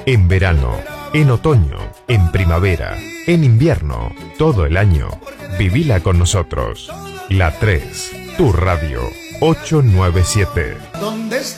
En verano, en otoño, en primavera, en invierno, todo el año. Vivila con nosotros. La 3, tu radio, 897. ¿Dónde está?